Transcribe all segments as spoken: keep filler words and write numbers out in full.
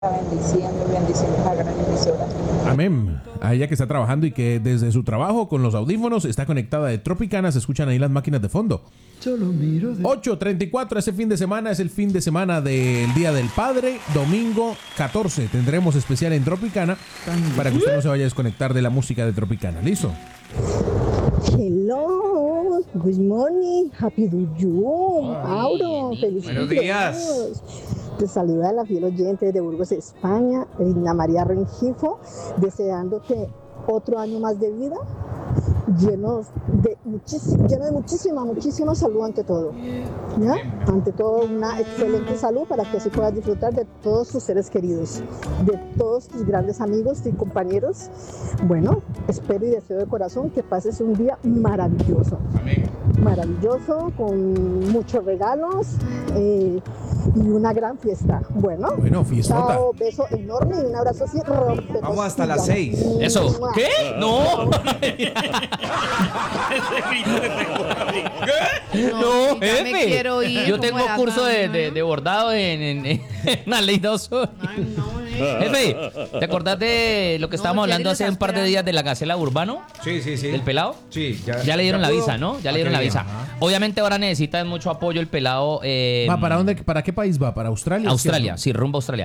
Bendiciendo y bendiciendo esta gran emisora. Amén. A ella que está trabajando y que desde su trabajo con los audífonos está conectada de Tropicana. Se escuchan ahí las máquinas de fondo. Yo lo miro de... ocho treinta y cuatro, ese fin de semana es el fin de semana del Día del Padre. Domingo catorce tendremos especial en Tropicana para que usted no se vaya a desconectar de la música de Tropicana. ¿Listo? Hello, good morning, happy do you, Mauro, feliz Buenos cumpleaños. Te saluda la fiel oyente de Burgos, España, Edna María Rengifo, deseándote otro año más de vida, lleno de, muchis- lleno de muchísima, muchísima salud ante todo. ¿Ya? Ante todo, una excelente salud para que así puedas disfrutar de todos tus seres queridos, de todos tus grandes amigos y compañeros. Bueno, espero y deseo de corazón que pases un día maravilloso. Amén. Maravilloso, con muchos regalos eh, y una gran fiesta. Bueno, Bueno, fiestota. chao, beso enorme y un abrazo así. rompe Vamos hasta las costillas. seis. Eso. ¡Mua! ¿Qué? No. No, ya me jefe. quiero ir, Yo como tengo la curso de, gana. de, de bordado en, en, en una ley dos. Ay, no, eh. Jefe, ¿te acordás de lo que No, estábamos ya hablando le hace está un par de esperando. días de la gacela urbano? Sí, sí, sí. ¿Del pelado? Sí, ya. Ya le dieron la pudo. visa, ¿no? Ya Ah, le dieron qué la bien. visa. Ajá. Obviamente ahora necesita mucho apoyo el pelado. eh, ¿Va para dónde? ¿Para qué país va? ¿Para Australia? Australia, sí, rumbo a Australia.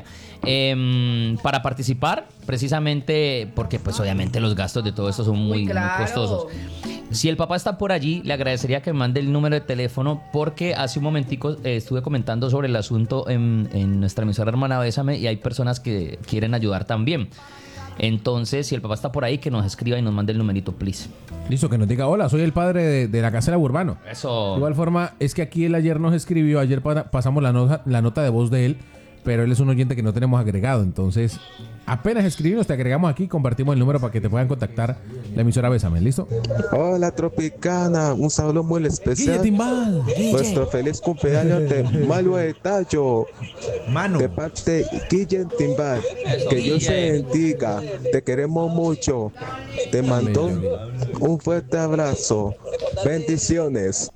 Eh, para participar, precisamente porque pues obviamente los gastos de todo esto son muy, Muy muy claro. costosos. Si el papá está por allí, le agradecería que me mande el número de teléfono porque hace un momentico eh, estuve comentando sobre el asunto en, en nuestra emisora hermana Bésame y hay personas que quieren ayudar también. Entonces, si el papá está por ahí, que nos escriba y nos mande el numerito, please. Listo, que nos diga, hola, soy el padre de, de la casera Urbano. Eso. De igual forma, es que aquí él ayer nos escribió, ayer pa- pasamos la nota, la nota de voz de él, pero él es un oyente que no tenemos agregado, entonces apenas escribimos, te agregamos aquí, compartimos el número para que te puedan contactar la emisora Bésame, ¿listo? Hola Tropicana, un saludo muy Guille especial. Timbal. Nuestro feliz cumpleaños de Manuel Tallo, Mano. de parte de Guille Timbal. Que Dios te bendiga, te queremos mucho. Te mando un fuerte abrazo. Bendiciones.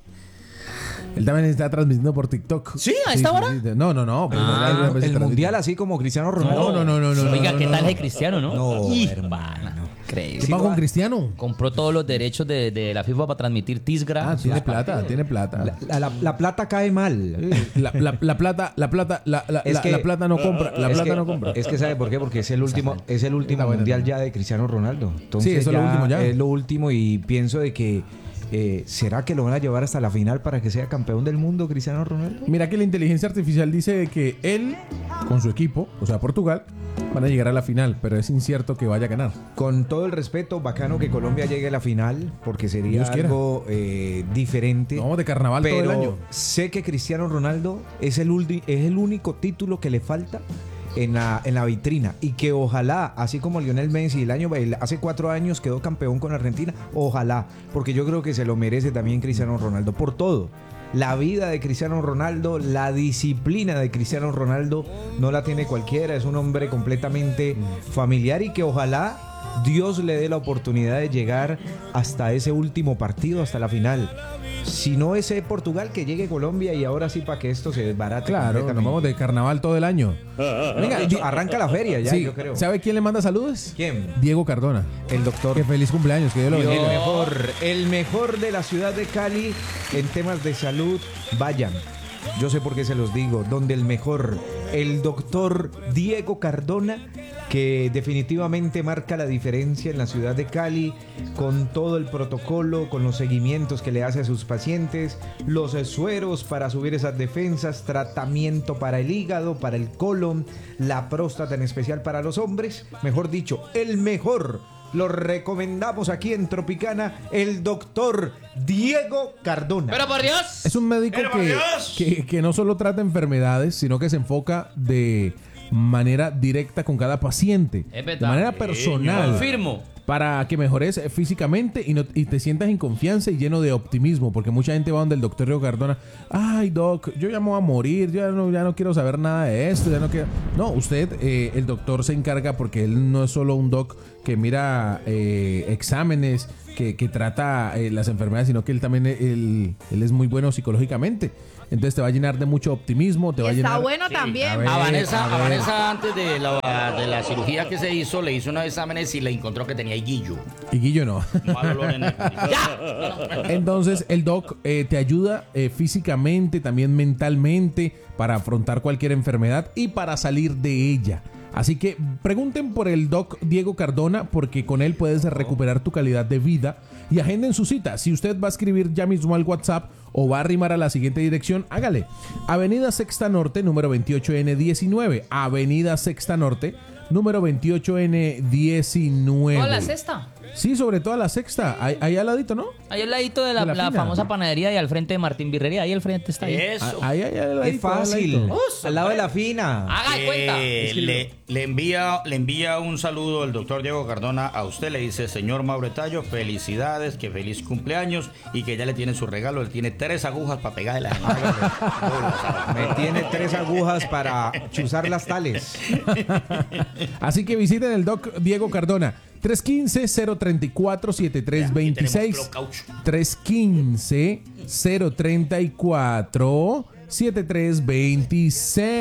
Él también está transmitiendo por TikTok. ¿Sí? ¿A esta hora? sí. No, no, no. pero Ah, algunas veces El transmite. mundial así como Cristiano Ronaldo. No, no, no, no, no. Oiga, no, ¿qué no, tal no. es Cristiano, no? No, Ih, hermano. Crazy. ¿Qué pasa con Cristiano? Compró todos los derechos de, de la FIFA para transmitir Tisgra. Ah, tiene plata, tiene plata. La, la- la- la plata cae mal. La, la- la plata, la plata, la, la, Es la- que- la plata no compra, la es plata que, no compra. Es que ¿sabe por qué? Porque es el último, es el último Está bueno, mundial ¿no? ya de Cristiano Ronaldo. Entonces Sí, eso es lo último ya. Es lo último y pienso de que eh, ¿será que lo van a llevar hasta la final para que sea campeón del mundo Cristiano Ronaldo? Mira que la inteligencia artificial dice que él, con su equipo, o sea, Portugal, van a llegar a la final, pero es incierto que vaya a ganar. Con todo el respeto, bacano que Colombia llegue a la final, porque sería Dios quiera. algo eh, diferente. No, de carnaval todo el pero año. sé que Cristiano Ronaldo es el, ulti- es el único título que le falta en la, en la vitrina y que ojalá, así como Lionel Messi el año, el- hace cuatro años quedó campeón con Argentina, ojalá, porque yo creo que se lo merece también Cristiano Ronaldo por todo. La vida de Cristiano Ronaldo, la disciplina de Cristiano Ronaldo no la tiene cualquiera, es un hombre completamente familiar y que ojalá Dios le dé la oportunidad de llegar hasta ese último partido, hasta la final. Si no es eh, Portugal, que llegue Colombia y ahora sí para que esto se desbarate. Claro, nos completamente. vamos de carnaval todo el año. Venga, de hecho, arranca la feria ya, Sí, yo creo. ¿sabe quién le manda saludos? ¿Quién? Diego Cardona. El doctor. Que feliz cumpleaños, que Dios lo El bendiga. mejor, el mejor de la ciudad de Cali en temas de salud. Vayan. Yo sé por qué se los digo. Donde el mejor, el doctor Diego Cardona, que definitivamente marca la diferencia en la ciudad de Cali, con todo el protocolo, con los seguimientos que le hace a sus pacientes, los sueros para subir esas defensas, tratamiento para el hígado, para el colon, la próstata en especial para los hombres. Mejor dicho, el mejor. Lo recomendamos aquí en Tropicana, el doctor Diego Cardona. Pero por Dios. Es un médico que, que, que no solo trata enfermedades, sino que se enfoca de manera directa con cada paciente. Es De verdad. manera personal. Confirmo. Para que mejores físicamente y, no, y te sientas en confianza y lleno de optimismo. Porque mucha gente va donde el doctor Diego Cardona. Ay, doc, yo ya me voy a morir. Yo ya no, ya no quiero saber nada de esto. Ya no quiero... No, usted, eh, el doctor se encarga porque él no es solo un doc que mira eh, exámenes, que, que trata eh, las enfermedades, sino que él también él, él es muy bueno psicológicamente. entonces te va a llenar de mucho optimismo, te va a Está llenar... bueno también. A ver, A Vanessa, a a ver. Vanessa antes de la, de la cirugía que se hizo, le hizo unos exámenes y le encontró que tenía higuillo. Y Guillo no. Mal olor en el- ¡Ya! Entonces el doc eh, te ayuda eh, físicamente, también mentalmente, para afrontar cualquier enfermedad y para salir de ella. Así que pregunten por el doc Diego Cardona, porque con él puedes recuperar tu calidad de vida, y agenden su cita. Si usted va a escribir ya mismo al WhatsApp o va a arrimar a la siguiente dirección, hágale. Avenida Sexta Norte, número veintiocho N diecinueve. Avenida Sexta Norte, número veintiocho N diecinueve. Hola, Sexta. Sí, sobre todo a la Sexta, ahí, ahí al ladito, ¿no? Ahí al ladito de la, De la la fina. famosa panadería y al frente de Martín Birrería. Ahí al frente está ahí. Eso. Ahí, ahí, al ladito, Es fácil. al ladito. Al lado de la fina. Haga de cuenta. Eh, le, le envía, le envía un saludo el doctor Diego Cardona a usted. Le dice, señor Mauretallo, felicidades, que feliz cumpleaños y que ya le tiene su regalo. Él tiene tres agujas para pegarle la Me tiene tres agujas para chuzar las tales. Así que visiten el doc Diego Cardona. tres uno cinco, cero tres cuatro, siete tres dos seis. tres uno cinco, cero tres cuatro, siete tres dos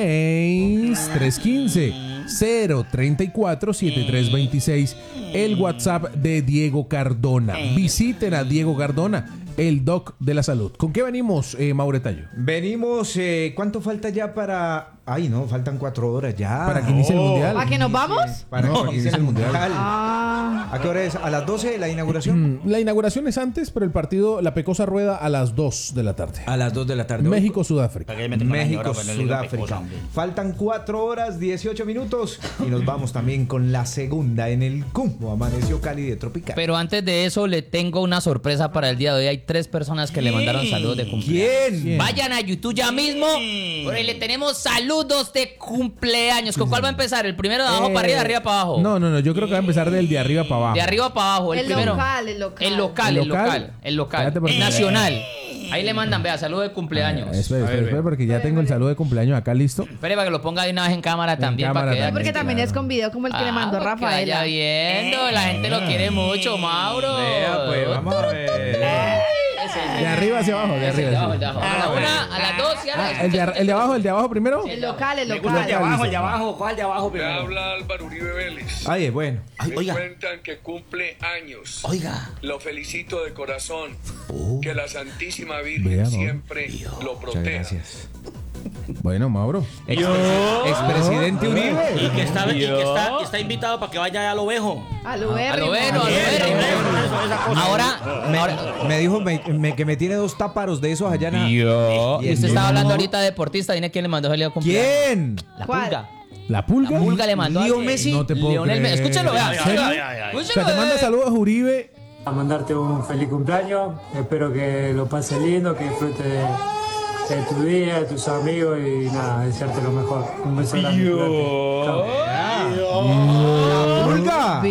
seis. tres uno cinco, cero tres cuatro, siete tres dos seis. El WhatsApp de Diego Cardona. Visiten a Diego Cardona, el doc de la salud. ¿Con qué venimos, eh, Mauretallo? Venimos, eh, ¿cuánto falta ya para...? Ay, no, faltan cuatro horas ya. Para que inicie el mundial. ¿Para que nos vamos? Para No, que inicie el mundial. Ah, ¿A qué hora es? ¿A las doce la inauguración? Mm, La inauguración es antes, pero el partido, la Pecosa rueda a las dos de la tarde. A las dos de la tarde. México-Sudáfrica. México, Sudáfrica. Faltan cuatro horas, dieciocho minutos. Y nos vamos también con la segunda en el Cumbo. Amaneció Cali de Tropical. Pero antes de eso, le tengo una sorpresa para el día de hoy. Hay tres personas que le mandaron saludos de cumpleaños. ¿Quién? ¿Quién? Vayan a YouTube ya mismo, porque le tenemos saludos de cumpleaños. ¿Con cuál va a empezar? ¿El primero de abajo Eh, para arriba, de arriba para abajo? No, no, no. Yo creo que va a empezar del de arriba para abajo. De arriba para abajo. El, el primero. local, el local. El local, ¿El el local? local. El local. Espérate, porque- Nacional. Ahí le mandan, vea, saludos de cumpleaños. Eh, Espera, espera, espera, porque ya tengo el saludo de cumpleaños acá listo. Espere para que lo ponga de una vez en cámara también. cámara para que Sí, vean. porque también es con video como el que le mandó Ah, para que vaya Rafaela. viendo, la gente lo quiere mucho, Mauro. Vea, pues, vamos a ver. De arriba hacia abajo, de Ese, arriba. de abajo, sí. el de abajo. A la una, a las dos y a Ah, las el, de, ar- el de abajo, el de abajo primero. El local, el Me gusta el de local. abajo, el de abajo. ¿Cuál de abajo Me primero? habla Álvaro Uribe Vélez. Ay, es bueno. Ay, Me oiga, cuentan que cumple años. oiga. Lo felicito de corazón. Que la Santísima Virgen Vea, ¿no? siempre lo Muchas proteja. gracias. Bueno, Mauro. Expresidente Uribe. Y que está, y que está, está invitado para que vaya al ovejo. Al A lo ubérrimo. bueno, a lo bueno. Ahora, ahora. Me dijo me- me- que me tiene dos táparos de esos allá en la- Y usted estaba hablando ahorita de deportista. Dime quién le mandó el cumpleaños. ¿Quién? La ¿Cuál? pulga. La pulga. La pulga le mandó a Leo alguien. Messi. No te puedo Lionel Messi. creer. Escúchelo, vea. ¿En serio? Ay, ay, ay. O sea, te manda saludos Uribe. A mandarte un feliz cumpleaños, espero que lo pases lindo, que disfrutes de, de tu día, de tus amigos y nada, desearte lo mejor. Un beso grande. cuídate. Chao. ¡Pulga!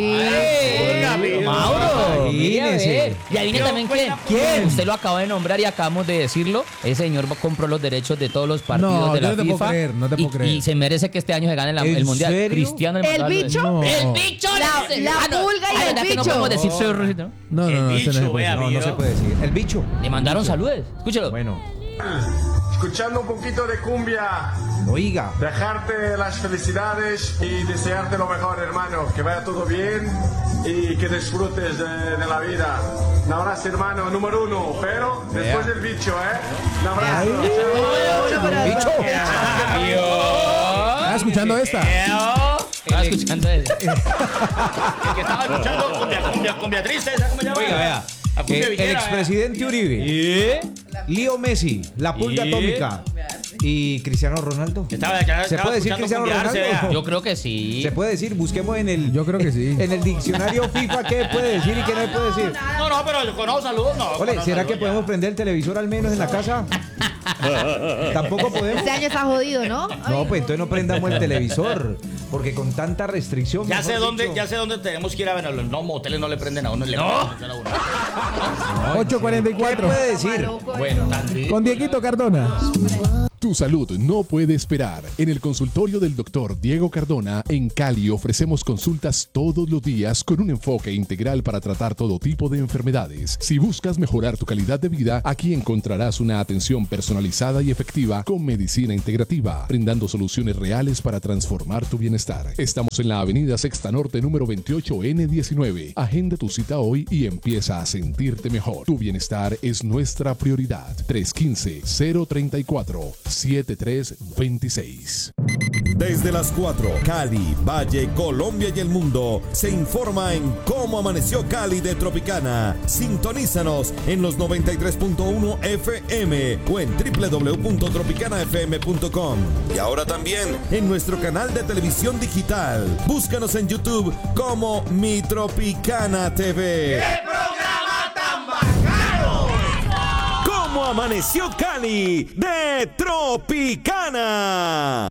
Mauro, Imagínese. mire, a ver. Y adivine también quién. ¿Quién? Usted lo acaba de nombrar y acabamos de decirlo. Ese señor compró los derechos de todos los partidos No, de yo la no te puedo FIFA. creer, no te y, puedo creer. y se merece que este año se gane la- ¿En el mundial. serio? Cristiano le ¿El mandó algo de- bicho? No. El bicho. La- le- la Ah, no. pulga y Ah, el ¿verdad que no bicho? podemos decir zorro, ¿no? No, no, El no, ese no bicho, se puede vea, decir. No, no se puede decir. El bicho. Le mandaron saludos. Escúchelo. Bueno, Escuchando un poquito de cumbia, oiga. dejarte las felicidades y desearte lo mejor, hermano. Que vaya todo bien y que disfrutes de, de la vida. Un abrazo, hermano, número uno. Pero después del bicho, ¿eh? Un abrazo. Bicho. ¿Estás escuchando esta? Estaba escuchando eso. El que estaba escuchando cumbia, cumbia, cumbia triste, ¿sabes cómo se llama? Oiga, vea. La cumbia Eh, el villera, expresidente Uribe. Leo Messi, la pulga ¿Y? atómica. Y Cristiano Ronaldo. Estaba- estaba ¿Se puede decir escuchando Cristiano cumbiarse, Ronaldo? vea. Yo creo que sí. Se puede decir, busquemos en el Yo creo que sí. en el diccionario FIFA qué puede decir y qué no puede decir. No, no, pero yo conozco saludos, no. Ole, conozco ¿será que saludos, podemos ya. prender el televisor al menos en la casa? Tampoco podemos. Este año está jodido, ¿no? No, pues entonces no prendamos el televisor, porque con tanta restricción. Ya mejor sé dónde, dicho. ya sé dónde tenemos que ir a ver. Los no, moteles no le prenden a uno. Le no. ocho cuarenta y ¿Qué cuatro. puede decir? Bueno, tan Con Dieguito Cardona. Tu salud no puede esperar. En el consultorio del doctor Diego Cardona en Cali ofrecemos consultas todos los días con un enfoque integral para tratar todo tipo de enfermedades. Si buscas mejorar tu calidad de vida, aquí encontrarás una atención personalizada y efectiva con medicina integrativa, brindando soluciones reales para transformar tu bienestar. Estamos en la avenida Sexta Norte número veintiocho N diecinueve. Agenda tu cita hoy y empieza a sentirte mejor. Tu bienestar es nuestra prioridad. tres uno cinco, cero tres cuatro, siete tres dos seis. Desde las cuatro, Cali, Valle, Colombia y el mundo, se informa en Cómo Amaneció Cali de Tropicana. Sintonízanos en los noventa y tres punto uno F M o en doble u doble u doble u punto tropicana f m punto com. Y ahora también en nuestro canal de televisión digital. Búscanos en YouTube como Mi Tropicana T V. ¡Qué programa tan bacano! Cómo Amaneció Cali de Tropicana.